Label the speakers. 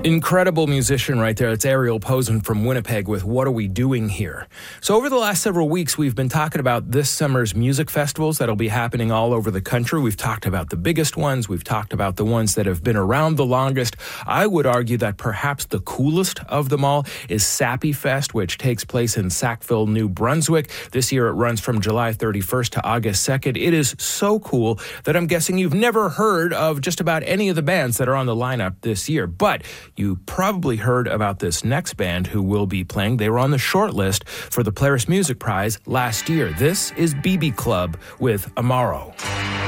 Speaker 1: Incredible musician right there. It's Ariel Posen from Winnipeg with What Are We Doing Here? So over the last several weeks, we've been talking about this summer's music festivals that'll be happening all over the country. We've talked about the biggest ones. We've talked about the ones that have been around the longest. I would argue that perhaps the coolest of them all is Sappy Fest, which takes place in Sackville, New Brunswick. This year it runs from July 31st to August 2nd. It is so cool that I'm guessing you've never heard of just about any of the bands that are on the lineup this year. But you probably heard about this next band who will be playing. They were on the short list for the Polaris Music Prize last year. This is BB Club with Amaro.